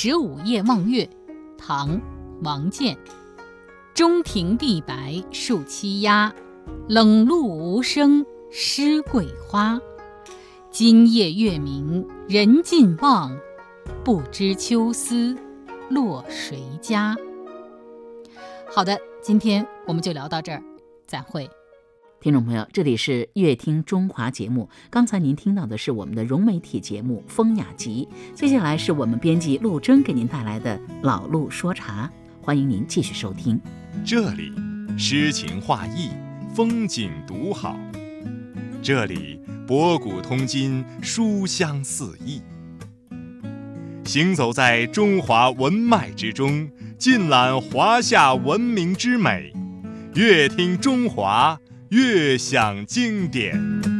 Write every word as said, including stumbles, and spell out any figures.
十五夜望月，唐·王建。中庭地白树栖鸦，冷露无声湿桂花。今夜月明人尽望，不知秋思落谁家。好的，今天我们就聊到这儿，再会。 听众朋友，这里是乐听中华节目，刚才您听到的是我们的融媒体节目《风雅集》，接下来是我们编辑陆征给您带来的老陆说茶，欢迎您继续收听。 这里诗情画意，风景独好，这里博古通今，书香四溢。行走在中华文脉之中，尽览华夏文明之美，乐听中华，悦享经典。